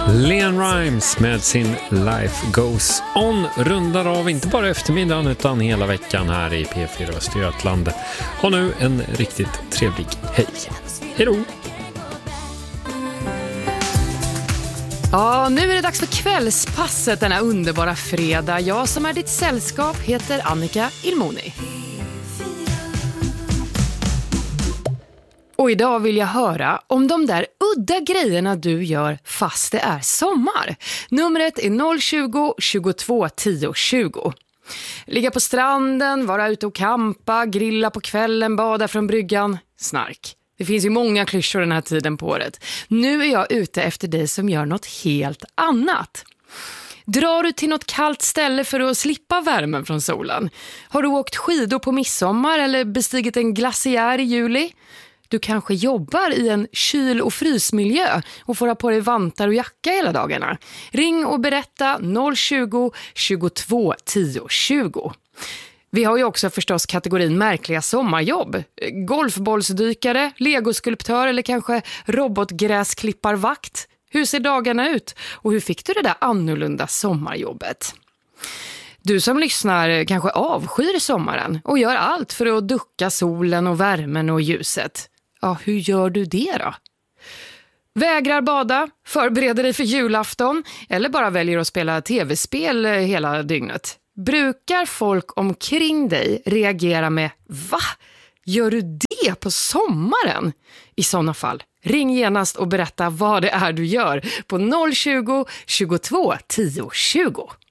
LeAnn Rimes med sin Life Goes On rundar av inte bara eftermiddagen utan hela veckan här i P4 Östergötland. Ha nu en riktigt trevlig hej. Hej då! Ja, nu är det dags för kvällspasset denna underbara fredag. Jag som är ditt sällskap heter Annika Ilmoni. Och idag vill jag höra om de där udda grejerna du gör fast det är sommar. Numret är 020 22 10 20. Ligga på stranden, vara ute och campa, grilla på kvällen, bada från bryggan, snark. Det finns ju många klyschor den här tiden på året. Nu är jag ute efter dig som gör något helt annat. Drar du till något kallt ställe för att slippa värmen från solen? Har du åkt skidor på midsommar eller bestigit en glaciär i juli? Du kanske jobbar i en kyl- och frysmiljö och får ha på dig vantar och jacka hela dagarna. Ring och berätta 020 22 10 20. Vi har ju också förstås kategorin märkliga sommarjobb. Golfbollsdykare, legoskulptör eller kanske robotgräsklipparvakt. Hur ser dagarna ut? Och hur fick du det där annorlunda sommarjobbet? Du som lyssnar kanske avskyr sommaren och gör allt för att ducka solen och värmen och ljuset. Ja, hur gör du det då? Vägrar bada, förbereder dig för julafton eller bara väljer att spela tv-spel hela dygnet? Brukar folk omkring dig reagera med "Va? Gör du det på sommaren?" I sådana fall, ring genast och berätta vad det är du gör på 020 22 10 20.